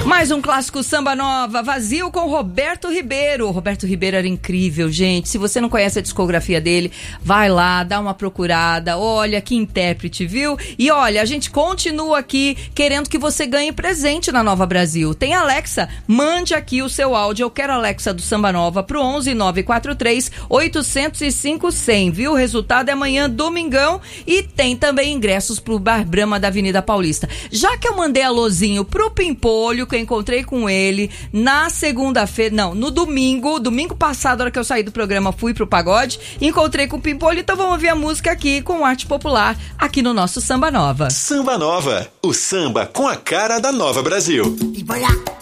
Mais um clássico Samba Nova, Vazio com Roberto Ribeiro. Roberto Ribeiro era incrível, gente. Se você não conhece a discografia dele, vai lá, dá uma procurada. Olha que intérprete, viu? E olha, a gente continua aqui querendo que você ganhe presente na Nova Brasil. Tem Alexa? Mande aqui o seu áudio. Eu quero Alexa do Samba Nova pro 11 943 805 100, viu? O resultado é amanhã, domingão. E tem também ingressos pro Bar Brahma da Avenida Paulista. Já que eu mandei alôzinho pro Pimpolho, que eu encontrei com ele na segunda-feira, não, no domingo passado, na hora que eu saí do programa, fui pro pagode, encontrei com o Pimpolho, então vamos ouvir a música aqui com arte popular, aqui no nosso Samba Nova. Samba Nova, o samba com a cara da Nova Brasil. E vai lá.